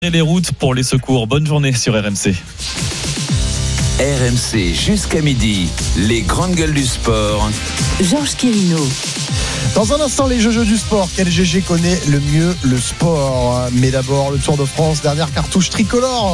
Et les routes pour les secours. Bonne journée sur RMC. RMC jusqu'à midi, les grandes gueules du sport. Georges Quirino. Dans un instant, les jeux du sport. Quel GG connaît le mieux le sport? Mais d'abord, le Tour de France, dernière cartouche tricolore.